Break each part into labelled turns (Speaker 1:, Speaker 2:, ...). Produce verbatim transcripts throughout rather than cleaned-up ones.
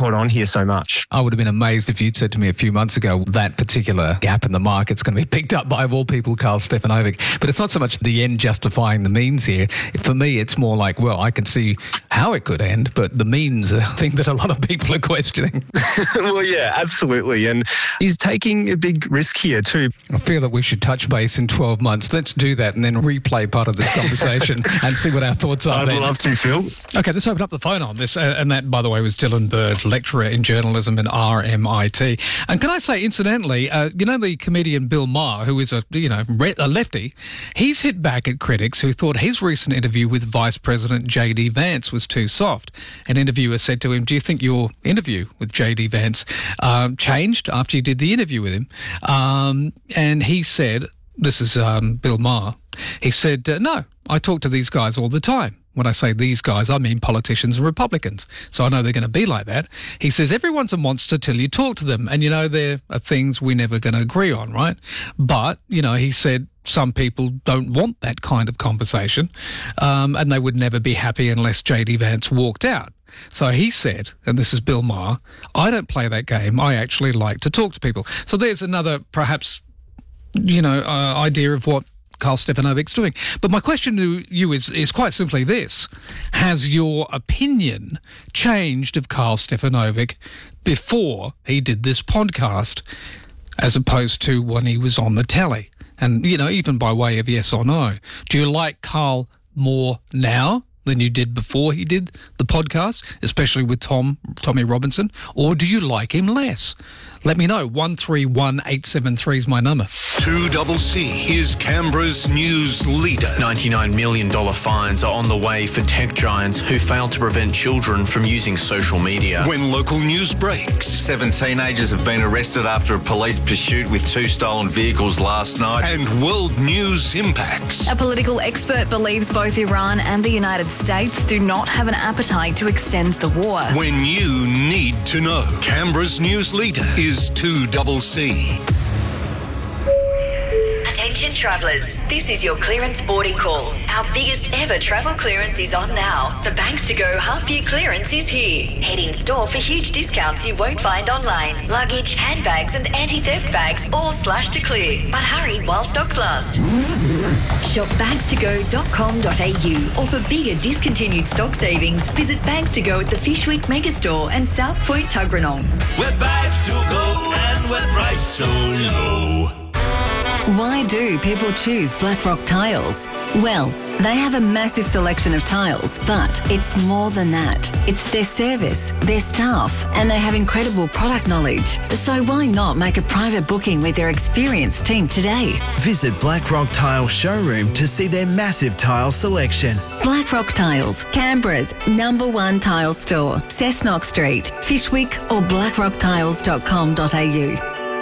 Speaker 1: caught on here so much.
Speaker 2: I would have been amazed if you'd said to me a few months ago that particular gap in the market's going to be picked up by, of all people, Karl Stefanovic. But it's not so much the end justifying the means here. For me, it's more like, well, I can see how it could end, but the means are a thing that a lot of people are questioning.
Speaker 1: Well, yeah, absolutely. And he's taking a big risk here too.
Speaker 2: I feel that we should touch base in twelve months. Let's do that and then replay part of this conversation and see what our thoughts are.
Speaker 1: I'd
Speaker 2: then.
Speaker 1: love to, Phil.
Speaker 2: Okay, let's open up the phone on this. Uh, and that, by the way, was Dylan Bird, lecturer in journalism at R M I T. And can I say, incidentally, uh, you know the comedian Bill Maher, who is a you know a lefty, he's hit back at critics who thought his recent interview with Vice President J D Vance was too soft. An interviewer said to him, "Do you think your interview with J D Vance um, changed after you did the interview with him?" Um, and he said, this is um, Bill Maher, he said, uh, no, I talk to these guys all the time. When I say these guys, I mean politicians and Republicans. So I know they're going to be like that. He says, everyone's a monster till you talk to them. And, you know, there are things we're never going to agree on, right? But, you know, he said some people don't want that kind of conversation um, and they would never be happy unless J D Vance walked out. So he said, and this is Bill Maher, I don't play that game. I actually like to talk to people. So there's another perhaps, you know, uh, idea of what Karl Stefanovic's doing. But my question to you is, is quite simply this. Has your opinion changed of Karl Stefanovic before he did this podcast as opposed to when he was on the telly? And, you know, even by way of yes or no. Do you like Karl more now than you did before he did the podcast, especially with Tom, Tommy Robinson? Or do you like him less? Let me know. one three one eight seven three is my number.
Speaker 3: two C C is Canberra's news leader.
Speaker 4: ninety-nine million dollars fines are on the way for tech giants who failed to prevent children from using social media.
Speaker 3: When local news breaks.
Speaker 5: Seven teenagers have been arrested after a police pursuit with two stolen vehicles last night.
Speaker 3: And world news impacts.
Speaker 6: A political expert believes both Iran and the United States do not have an appetite to extend the war.
Speaker 3: When you need to know. Canberra's news leader is two C C.
Speaker 7: Attention travellers, this is your clearance boarding call. Our biggest ever travel clearance is on now. The Banks to Go half-year clearance is here. Head in store for huge discounts you won't find online. Luggage, handbags and anti-theft bags all slashed to clear. But hurry while stocks last. Shop bags to go dot com dot a u or for bigger discontinued stock savings, visit Bags to Go at the Fishwick Megastore and South Point Tuggeranong.
Speaker 8: We're bags to go and we're priced so low.
Speaker 9: Why do people choose Blackrock Tiles? Well, they have a massive selection of tiles, but it's more than that. It's their service, their staff, and they have incredible product knowledge. So why not make a private booking with their experienced team today?
Speaker 10: Visit Blackrock Tile Showroom to see their massive tile selection.
Speaker 9: Blackrock Tiles, Canberra's number one tile store. Cessnock Street, Fishwick or blackrock tiles dot com dot a u.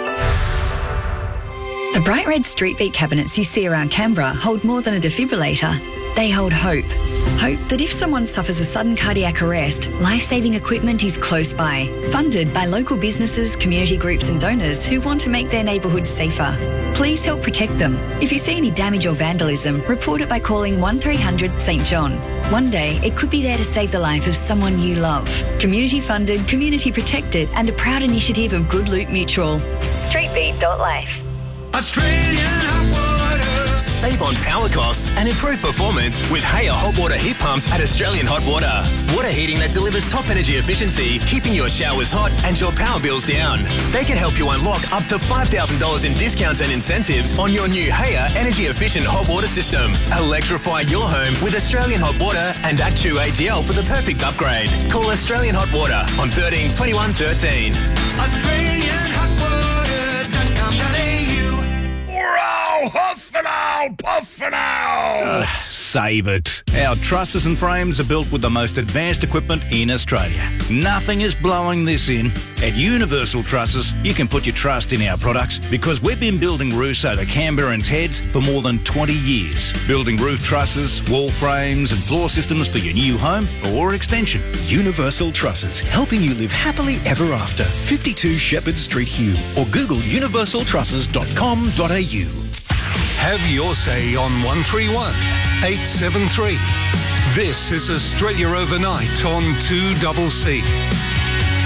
Speaker 6: The bright red street beat cabinets you see around Canberra hold more than a defibrillator. They hold hope. Hope that if someone suffers a sudden cardiac arrest, life-saving equipment is close by. Funded by local businesses, community groups and donors who want to make their neighbourhoods safer. Please help protect them. If you see any damage or vandalism, report it by calling one three hundred St John. One day, it could be there to save the life of someone you love. Community funded, community protected and a proud initiative of Good Loot Mutual. streetbeat dot life.
Speaker 8: Australian hot water.
Speaker 11: Save on power costs and improve performance with Haier hot water heat pumps at Australian Hot Water. Water heating that delivers top energy efficiency, keeping your showers hot and your power bills down. They can help you unlock up to five thousand dollars in discounts and incentives on your new Haier energy efficient hot water system. Electrify your home with Australian Hot Water and Actu A G L for the perfect upgrade. Call Australian Hot Water on thirteen twenty-one thirteen.
Speaker 8: Australian hot water dot com dot a u.
Speaker 12: Huff and owl, puff and owl. Uh, save it. Our trusses and frames are built with the most advanced equipment in Australia. Nothing is blowing this in. At Universal Trusses, you can put your trust in our products because we've been building roofs over Canberrans' heads for more than twenty years. Building roof trusses, wall frames and floor systems for your new home or extension.
Speaker 13: Universal Trusses, helping you live happily ever after. fifty-two Shepherd Street, Hume, or Google universal trusses dot com dot a u.
Speaker 3: Have your say on one three one eight seven three. This is Australia Overnight on two C C.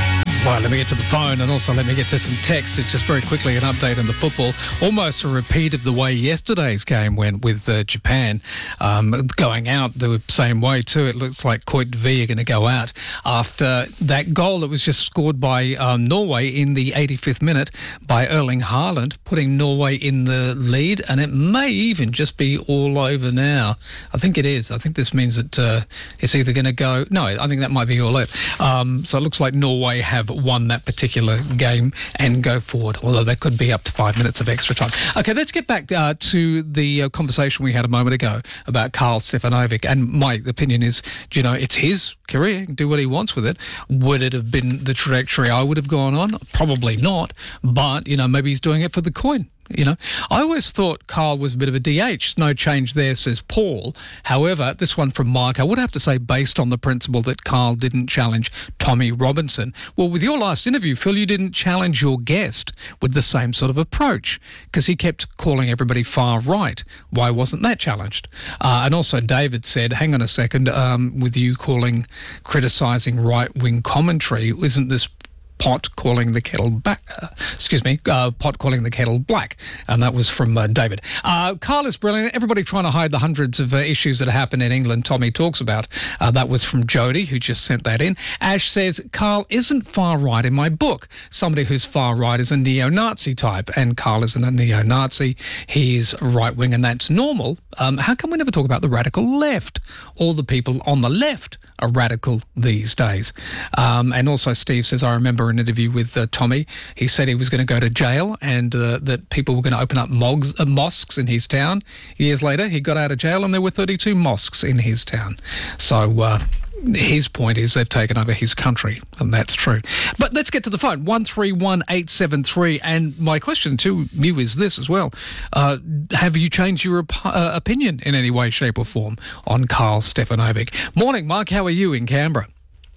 Speaker 2: Well, let me get to the phone and also let me get to some text. It's just very quickly an update on the football. Almost a repeat of the way yesterday's game went with uh, Japan um, going out the same way too. It looks like Coit V are going to go out after that goal that was just scored by um, Norway in the eighty-fifth minute by Erling Haaland, putting Norway in the lead, and it may even just be all over now. I think it is. I think this means that uh, it's either going to go... No, I think that might be all it. Um, so it looks like Norway have won that particular game and go forward, although that could be up to five minutes of extra time. Okay, let's get back uh, to the uh, conversation we had a moment ago about Karl Stefanovic, and my opinion is, you know, it's his career, he can do what he wants with it. Would it have been the trajectory I would have gone on? Probably not, but, you know, maybe he's doing it for the coin. You know, I always thought Karl was a bit of a D H. No change there, says Paul. However, this one from Mike, I would have to say based on the principle that Karl didn't challenge Tommy Robinson. Well, with your last interview, Phil, you didn't challenge your guest with the same sort of approach because he kept calling everybody far right. Why wasn't that challenged? Uh, and also David said, hang on a second, um, with you calling, criticising right-wing commentary, isn't this pot calling the kettle back, uh, excuse me, uh, pot calling the kettle black? And that was from uh, David. Uh, Karl is brilliant. Everybody trying to hide the hundreds of uh, issues that happen in England Tommy talks about. Uh, that was from Jody, who just sent that in. Ash says, Karl isn't far right in my book. Somebody who's far right is a neo-Nazi type, and Karl isn't a neo-Nazi. He's right-wing, and that's normal. Um, how come we never talk about the radical left? All the people on the left are radical these days. Um, and also Steve says, I remember an interview with uh, Tommy. He said he was going to go to jail and uh, that people were going to open up mogs, uh, mosques in his town. Years later, he got out of jail and there were thirty-two mosques in his town. So uh, his point is they've taken over his country, and that's true. But let's get to the phone, one three one eight seven three. And my question to you is this as well. Uh, have you changed your op- uh, opinion in any way, shape or form on Karl Stefanovic? Morning, Mark. How are you in Canberra?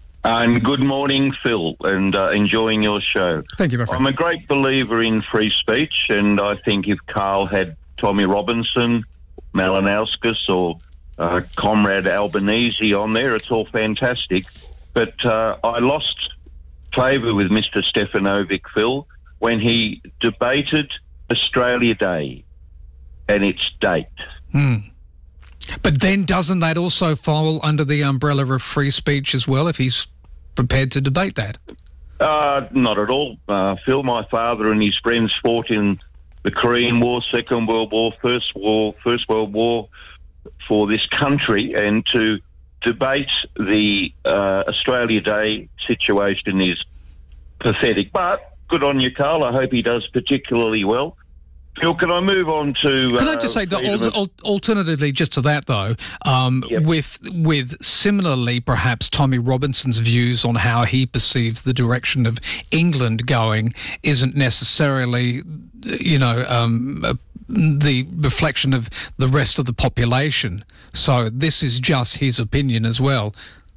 Speaker 14: And good morning, Phil, and uh, enjoying your show.
Speaker 2: Thank you, my friend.
Speaker 14: I'm a great believer in free speech, and I think if Karl had Tommy Robinson, Malinauskas, or uh, Comrade Albanese on there, it's all fantastic. But uh, I lost favour with Mister Stefanovic, Phil, when he debated Australia Day and its date.
Speaker 2: Hmm. But then doesn't that also fall under the umbrella of free speech as well, if he's prepared to debate that?
Speaker 14: Uh, not at all, uh, Phil. My father and his friends fought in the Korean War, Second World War, First War, First World War for this country, and to debate the uh, Australia Day situation is pathetic. But good on you, Karl. I hope he does particularly well. Phil, can I move on to... Uh,
Speaker 2: can I just say, that al- al- alternatively, just to that, though, um, yep. with with similarly, perhaps, Tommy Robinson's views on how he perceives the direction of England going isn't necessarily, you know, um, uh, the reflection of the rest of the population. So this is just his opinion as well.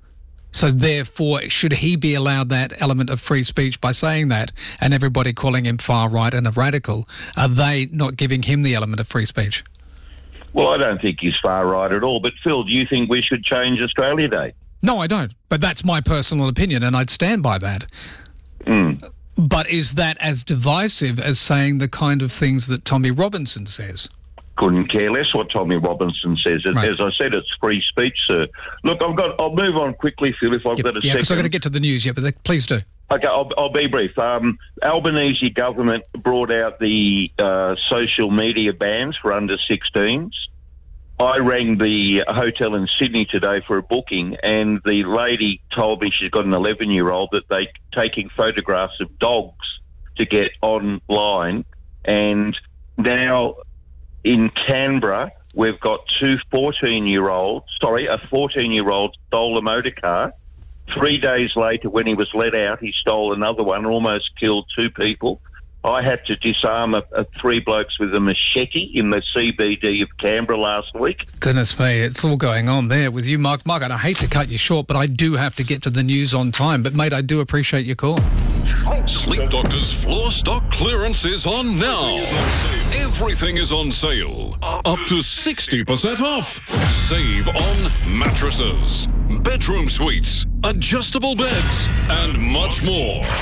Speaker 2: So therefore, should he be allowed that element of free speech by saying that, and everybody calling him far right and a radical? Are they not giving him the element of free speech?
Speaker 14: Well, I don't think he's far right at all. But Phil, do you think we should change Australia Day?
Speaker 2: No, I don't. But that's my personal opinion, and I'd stand by that.
Speaker 14: Mm.
Speaker 2: But is that as divisive as saying the kind of things that Tommy Robinson says?
Speaker 14: Couldn't care less what Tommy Robinson says. Right. As I said, it's free speech, sir. Look, I've got. I'll move on quickly, Phil, if I've
Speaker 2: yep.
Speaker 14: got a
Speaker 2: yeah,
Speaker 14: second.
Speaker 2: Yeah, because I've got to get to the news yet, but please do.
Speaker 14: Okay, I'll, I'll be brief. Um, Albanese government brought out the uh, social media bans for under sixteens. I rang the hotel in Sydney today for a booking, and the lady told me she's got an eleven-year-old that they're taking photographs of dogs to get online, and now... in Canberra, we've got two fourteen-year-olds, sorry, a fourteen-year-old stole a motor car. Three days later, when he was let out, he stole another one, almost killed two people. I had to disarm a, a three blokes with a machete in the C B D of Canberra last week.
Speaker 2: Goodness me, it's all going on there with you, Mark. Mark, and I hate to cut you short, but I do have to get to the news on time. But, mate, I do appreciate your call.
Speaker 3: Sleep Doctor's floor stock clearance is on now. Everything is on sale. Up to sixty percent off. Save on mattresses, bedroom suites, adjustable beds, and much more.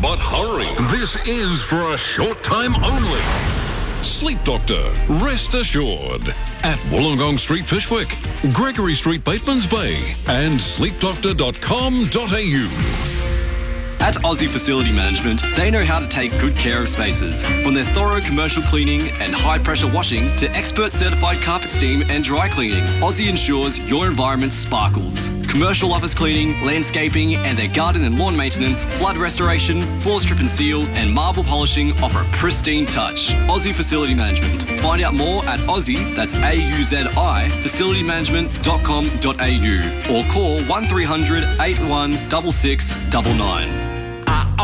Speaker 3: But hurry, this is for a short time only. Sleep Doctor, rest assured. At Wollongong Street, Fishwick, Gregory Street, Batemans Bay, and sleep doctor dot com dot a u.
Speaker 15: At Aussie Facility Management, they know how to take good care of spaces. From their thorough commercial cleaning and high-pressure washing to expert-certified carpet steam and dry cleaning, Aussie ensures your environment sparkles. Commercial office cleaning, landscaping, and their garden and lawn maintenance, flood restoration, floor strip and seal, and marble polishing offer a pristine touch. Aussie Facility Management. Find out more at Aussie, that's A U Z I, facility management dot com dot a u, or call one three hundred, eight one six six nine nine.